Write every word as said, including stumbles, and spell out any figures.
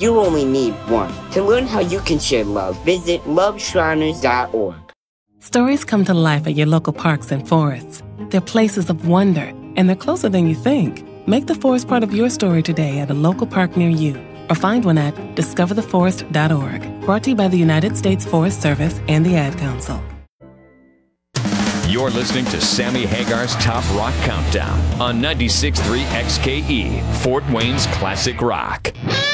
You only need one. To learn how you can share love, visit love shriners dot org. Stories come to life at your local parks and forests. They're places of wonder, and they're closer than you think. Make the forest part of your story today at a local park near you, or find one at discover the forest dot org. Brought to you by the United States Forest Service and the Ad Council. You're listening to Sammy Hagar's Top Rock Countdown on ninety-six point three X K E, Fort Wayne's Classic Rock.